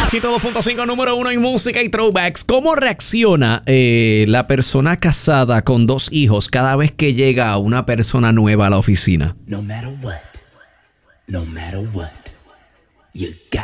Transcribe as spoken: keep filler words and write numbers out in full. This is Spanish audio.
ciento dos punto cinco, número uno en música y throwbacks. ¿Cómo reacciona eh, la persona casada con dos hijos cada vez que llega una persona nueva a la oficina? No matter what, no matter what, you got